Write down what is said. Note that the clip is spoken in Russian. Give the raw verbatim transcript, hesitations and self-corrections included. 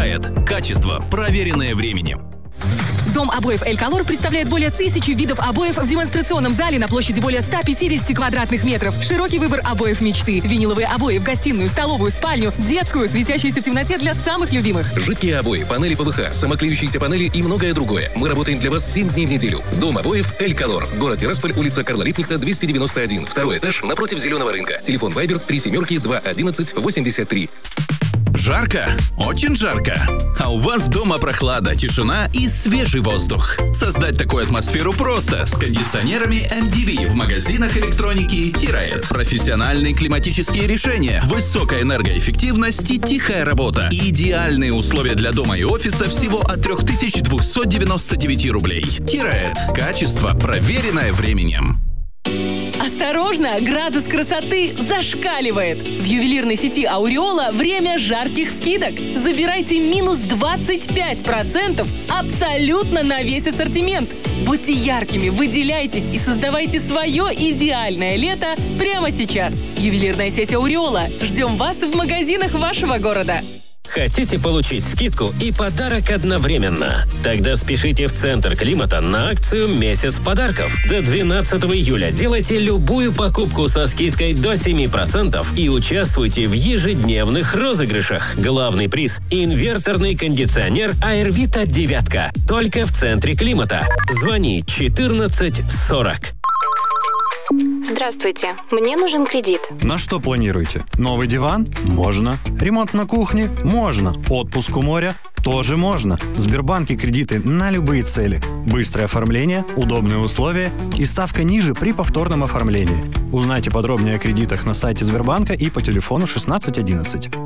Тирает. Качество, проверенное временем. Дом обоев «Эль Колор» представляет более тысячи видов обоев в демонстрационном зале на площади более ста пятидесяти квадратных метров. Широкий выбор обоев мечты. Виниловые обои в гостиную, столовую, спальню, детскую, светящиеся в темноте для самых любимых. Жидкие обои, панели ПВХ, самоклеющиеся панели и многое другое. Мы работаем для вас семь дней в неделю. Дом обоев «Эль Колор». Город Тирасполь, улица Карла Липнихта, двести девяносто один. Второй этаж, напротив Зеленого рынка. Телефон Вайбер три семерки два одиннадцать восемьдесят три. Жарко? Очень жарко. А у вас дома прохлада, тишина и свежий воздух. Создать такую атмосферу просто с кондиционерами эм ди ви в магазинах электроники Тирает. Профессиональные климатические решения, высокая энергоэффективность и тихая работа. Идеальные условия для дома и офиса всего от три тысячи двести девяносто девять рублей. Тирает. Качество, проверенное временем. Осторожно, градус красоты зашкаливает. В ювелирной сети «Ауреола» время жарких скидок. Забирайте минус двадцать пять процентов абсолютно на весь ассортимент. Будьте яркими, выделяйтесь и создавайте свое идеальное лето прямо сейчас. Ювелирная сеть «Ауреола». Ждем вас в магазинах вашего города. Хотите получить скидку и подарок одновременно? Тогда спешите в Центр Климата на акцию «Месяц подарков». До двенадцатого июля делайте любую покупку со скидкой до семи процентов и участвуйте в ежедневных розыгрышах. Главный приз – инверторный кондиционер Airvita девятка. Только в Центре Климата. Звони четырнадцать сорок. Здравствуйте, мне нужен кредит. На что планируете? Новый диван? Можно. Ремонт на кухне? Можно. Отпуск у моря? Тоже можно. В Сбербанке кредиты на любые цели. Быстрое оформление, удобные условия и ставка ниже при повторном оформлении. Узнайте подробнее о кредитах на сайте Сбербанка и по телефону шестнадцать одиннадцать.